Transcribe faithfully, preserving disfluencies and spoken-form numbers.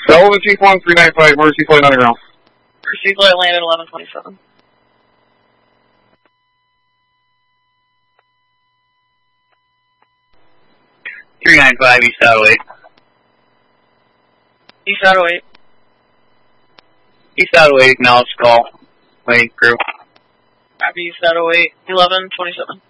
Sullivan Chief one three nine five, Mercy Flight Underground. Mercy Flight landed eleven twenty-seven. three nine five, East out oh eight. East out oh eight. East out oh eight, now let's call. Waiting crew. Copy, East out oh eight, eleven twenty-seven.